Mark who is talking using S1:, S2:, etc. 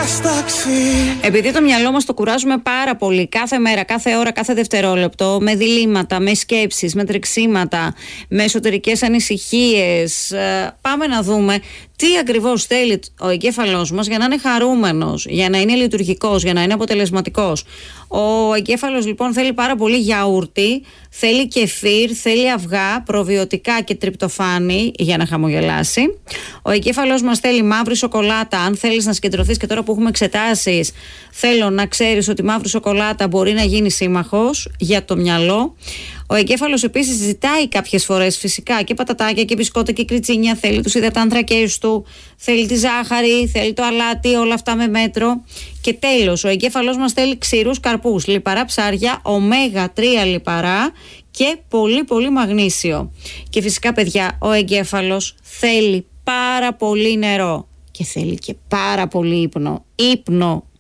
S1: Επειδή το μυαλό μας το κουράζουμε πάρα πολύ κάθε μέρα, κάθε ώρα, κάθε δευτερόλεπτο, με διλήμματα, με σκέψεις, με τρεξίματα, με εσωτερικές ανησυχίες, πάμε να δούμε τι ακριβώς θέλει ο εγκέφαλός μας για να είναι χαρούμενος, για να είναι λειτουργικός, για να είναι αποτελεσματικός. Ο εγκέφαλος λοιπόν θέλει πάρα πολύ γιαούρτι, θέλει κεφίρ, θέλει αυγά, προβιωτικά και τριπτοφάνι για να χαμογελάσει. Ο εγκέφαλος μας θέλει μαύρη σοκολάτα. Αν θέλεις να συγκεντρωθείς και τώρα που έχουμε εξετάσεις, θέλω να ξέρεις ότι η μαύρη σοκολάτα μπορεί να γίνει σύμμαχος για το μυαλό. Ο εγκέφαλος επίσης ζητάει κάποιες φορές φυσικά και πατατάκια και μπισκότα και κριτσίνια, θέλει τους υδατάνθρακες του, θέλει τη ζάχαρη, θέλει το αλάτι, όλα αυτά με μέτρο. Και τέλος, ο εγκέφαλος μας θέλει ξηρούς καρπούς, λιπαρά ψάρια, ωμέγα 3 λιπαρά και πολύ πολύ μαγνήσιο. Και φυσικά παιδιά, ο εγκέφαλος θέλει πάρα πολύ νερό και θέλει και πάρα πολύ ύπνο. Ύπνο